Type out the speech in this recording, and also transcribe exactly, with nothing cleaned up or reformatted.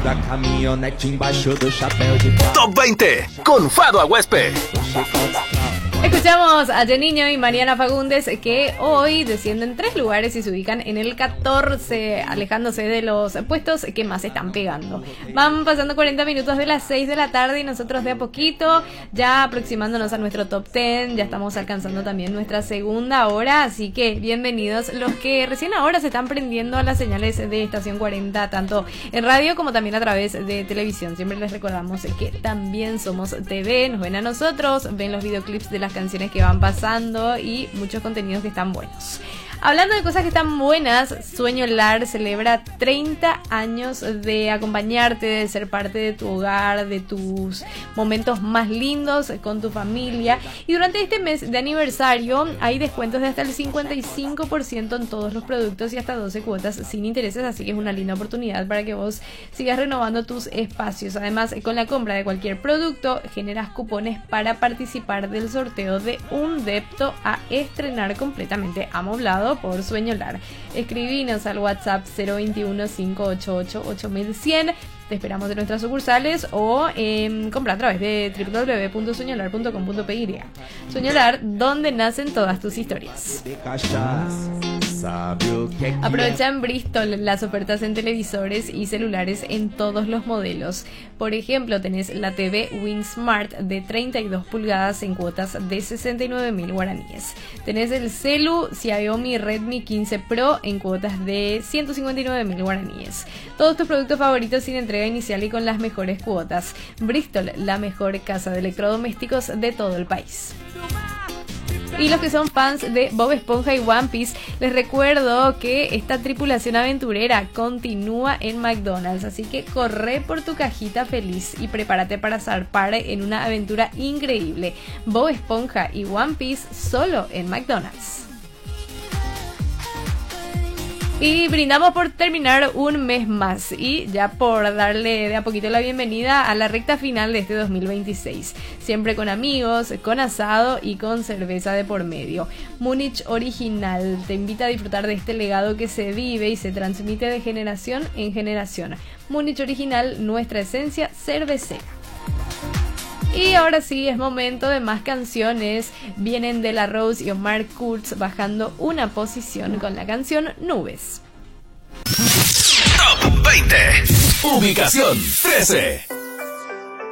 Top veinte con Fado Aguespe. Escuchamos a Jeniño y Mariana Fagundes, que hoy descienden tres lugares y se ubican en el catorce, alejándose de los puestos que más están pegando. Van pasando cuarenta minutos de las seis de la tarde y nosotros de a poquito, ya aproximándonos a nuestro top diez, ya estamos alcanzando también nuestra segunda hora, así que bienvenidos los que recién ahora se están prendiendo a las señales de Estación cuarenta, tanto en radio como también a través de televisión. Siempre les recordamos que también somos T V, nos ven a nosotros, ven los videoclips de las canciones que van pasando y muchos contenidos que están buenos. Hablando de cosas que están buenas, Sueño Lar celebra treinta años de acompañarte, de ser parte de tu hogar, de tus momentos más lindos con tu familia. Y durante este mes de aniversario hay descuentos de hasta el cincuenta y cinco por ciento en todos los productos y hasta doce cuotas sin intereses, así que es una linda oportunidad para que vos sigas renovando tus espacios. Además, con la compra de cualquier producto generas cupones para participar del sorteo de un depto a estrenar completamente amoblado por Sueño Lar. Escribinos al WhatsApp cero veintiuno, cinco ocho ocho, ocho mil cien. Te esperamos en nuestras sucursales o eh, compra a través de doble u doble u doble u punto sueñolar punto com punto pe y. Sueño Lar, donde nacen todas tus historias. Aprovecha en Bristol las ofertas en televisores y celulares en todos los modelos. Por ejemplo, tenés la T V WinSmart de treinta y dos pulgadas en cuotas de sesenta y nueve mil guaraníes. Tenés el celu Xiaomi Redmi quince Pro en cuotas de ciento cincuenta y nueve mil guaraníes. Todos tus productos favoritos sin entrega inicial y con las mejores cuotas. Bristol, la mejor casa de electrodomésticos de todo el país. Y los que son fans de Bob Esponja y One Piece, les recuerdo que esta tripulación aventurera continúa en McDonald's, así que corre por tu cajita feliz y prepárate para zarpar en una aventura increíble. Bob Esponja y One Piece solo en McDonald's. Y brindamos por terminar un mes más y ya por darle de a poquito la bienvenida a la recta final de este dos mil veintiséis. Siempre con amigos, con asado y con cerveza de por medio. Múnich Original te invita a disfrutar de este legado que se vive y se transmite de generación en generación. Múnich Original, nuestra esencia cervecera. Y ahora sí, es momento de más canciones. Vienen De La Rose y Omar Kurz bajando una posición con la canción Nubes. Top veinte. Ubicación trece.